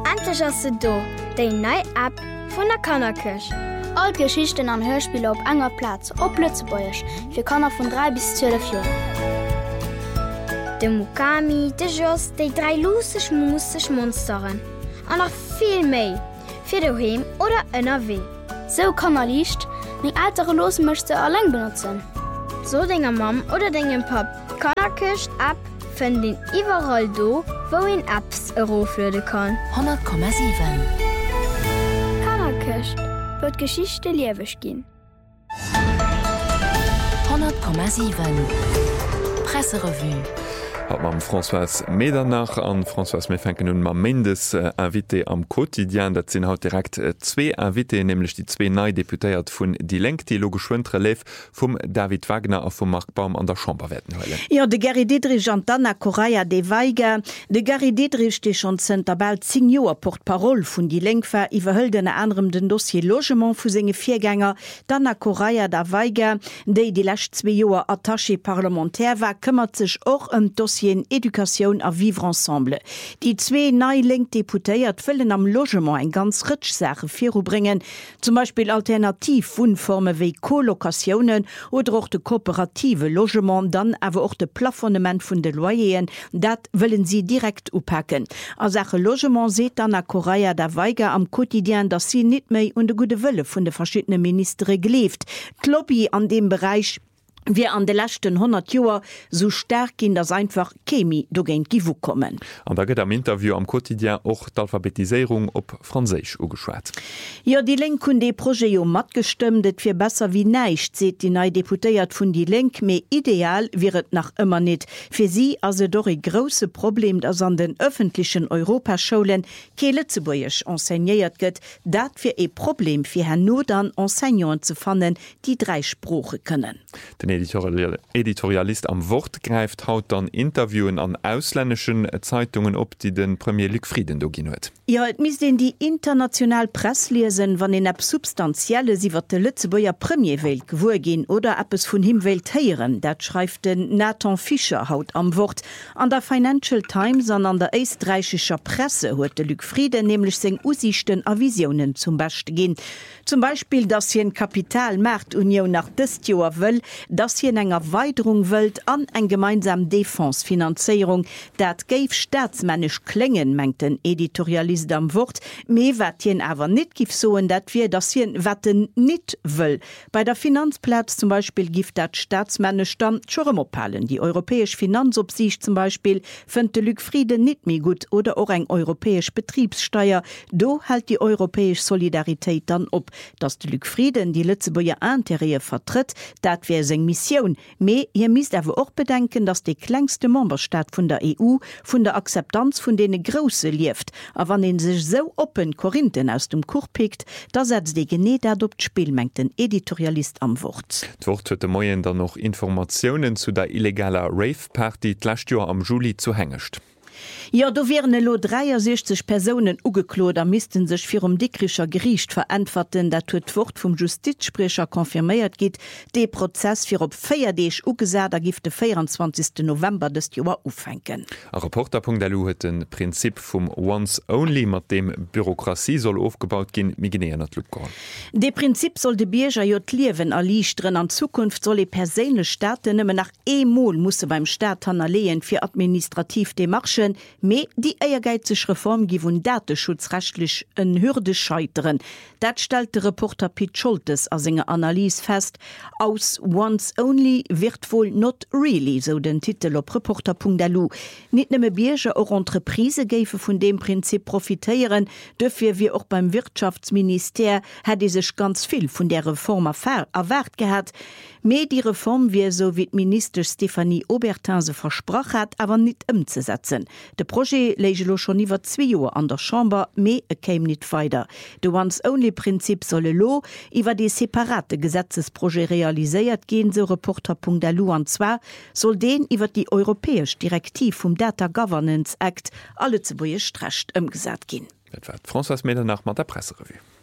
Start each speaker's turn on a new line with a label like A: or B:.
A: Endlich hast du da, die neue App von der Kannerkirche.
B: All Geschichten an Hörspiele auf enger Platz, op Lützebäuerisch, für Kanner von 3 bis 12 Jahren.
A: De Mukami, de Joss, die 3 lustig Monsteren. Und noch viel mehr. Für daheim oder NRW.
B: So kann liest, mit ältere Los möchte allein benutzen.
A: So deine Mom oder deinen Pap. Kannerkirche App finden überall do, wo in Apps eroflöden kann.
C: 100,7
B: Kannerkirche wird Geschichte liewig gehen.
C: 100,7 Presserevue.
D: Hat mam François Medernach an François Mefänken hun ma Mendes Invité am Quotidien, dat sinn haut direkt 2 Invité, nämlich die 2 neii Deputéiert vun die Lenk die logischwent Relef vum David Wagner a vum Mark Baum an der Chamber werden hëlle.
E: Ja, de Gary Dietrich an Dana Correia de Weiger, de Gary Dietrich de schon Zenterbal 10 Joer Portparol vun die Lenkfer iwwerhëllden anderem den Dossier Logement vu senge Viergänger, Dana Correia da Weiger, déi die lächt 2 Joer Attaché parlamentär war, kümmert sich och Dossier Education a vivre ensemble. Die 2 neii Deputéiert fëllen am Logement en ganz rëtsch Sache viru bringen, zum Beispiel alternativ Wohnforme wie Kollokationen oder auch de kooperative Logement, dann awer auch de Plafonnement vun de Loyeren, dat wollen sie direkt upacken. A Sache Logement seht Dana Correia da Weiger am Quotidien, dass sie net méi und de gute Wëlle vun de verschiedene Ministere geleeft. Lobby an dem Bereich wie an de letzten 100 Joer so stark gin das einfach Chemie do géint Giwu kommen.
D: An da gëtt am Interview am Quotidien och d'Alphabetisierung op Franzéich ugeschwert.
E: Ja, die Lenk hun de Projekt mat gestëmmet fir besser wie neicht, seht die neii Deputéiert vun die Lenk, méi ideal wiret nach ëmmer net. Fir sie as se doch e grosse Problem, ass an den öffentlichen Europascholen Keletzebuech enseignéiert gëtt, dat fir e Problem fir Herrn Nodan Enseignant ze fannen, die 3 Spproche kënnen.
D: Den Editorialist am Wort greift haut dann Interviewen an ausländischen Zeitungen op, die den Premier Luc Frieden dogin huet.
E: Ja, et mis den die international Press lesen, wann en App substanzielle iwwer de Lützebauer Premierwelt gewur gin oder App es vun himwelt heieren, dat schreibt den Nathan Fischer haut am Wort. An der Financial Times an an der österreichischer Presse huet de Luc Frieden nämlich seg Usichten a Visionen zum Beste gin. Zum Beispiel, dass hi en Kapitalmarktunion nach dëst Joer wëll, dass hi eng Erweiterung wëlt an eng gemeinsam Defensfinanzierung, dat geif staatsmännisch klengen, mengt den Editorialist am Wort, me wat hien awer net gif soen, dat wir dass hien watten net wëll. Bei der Finanzplatz zum Beispiel gift dat staatsmännisch dann Schoremopalen. Die europäisch Finanzobsicht zum Beispiel fënnt de Luc Frieden net mé gut oder auch eng europäisch Betriebssteuer. Do hält die europäisch Solidarität dann op, dass de Luc Frieden die Lützebauer Interieur vertritt, dat wär seg Mission. Me ihr misst awer auch bedenken, dass de klengste Memberstaat vun der EU vun der Akzeptanz vun dene Grosse lieft. A wann en sech so open Korinthen aus dem Kur pikt, da setzt de gené dat op d'Spielmengt den Editorialist am Wort.
D: D'Wort huet de Moien dann noch Informationen zu der illegaler Rave-Party d'lächt Joer am Juli zu hängecht.
E: Ja, do wären lo 63 Personen ugeklot, da missten sech fir dickrischer Gericht verantworten, dat huet Wort vum Justizsprecher konfirméiert gitt, de Prozess fir op Feierdeeg ugesat, da gift de 24. November des Joer ufenken.
D: A Reporter.delu huet den Prinzip vum Once Only, mat dem Bürokratie soll aufgebaut gin, migenéiert Lukor.
E: De Prinzip soll de Bierger jot liewen erlichtren, an Zukunft soll e perélech Staaten nëmme nach Emol musse beim Staat han erleen fir administrativ de Marschen, me die eiergeizeg Reform gi vun datenschutzrechtlich en Hürde scheiteren. Dat stellt de Reporter Piet Schultes a senger Analyse fest. Aus Once Only wird wohl not really, so den Titel op Reporter.delu. Nicht nëmme Bierger or Entreprise géfe vun dem Prinzip profitéieren, dëfir wie auch beim Wirtschaftsminister hat sech ganz viel vun der Reform erwart gehabt. Me die Reform wie so wie Minister Stephanie Aubertin se versproch hat, aber nicht umzusetzen. De Projekt legelo schon iwwer 2 Joer an der Chamber, me käm nicht weiter. De Once-Only-Prinzip solle lo iwwer die separate Gesetzesprojekt realisiert gehen, so Reporter.delu, an zwar soll den iwwer die europäisch Direktiv vom Data Governance Act alle zu boje strecht umgesat gehen.
D: François Medernach mat der Presserevue.